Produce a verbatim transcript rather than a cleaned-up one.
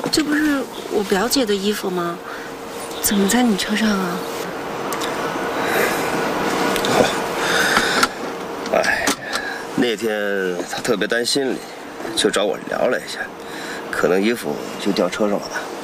这不是我表姐的衣服吗？怎么在你车上啊？ 哎，那天他特别担心你，就找我聊了一下，可能衣服就掉车上了吧。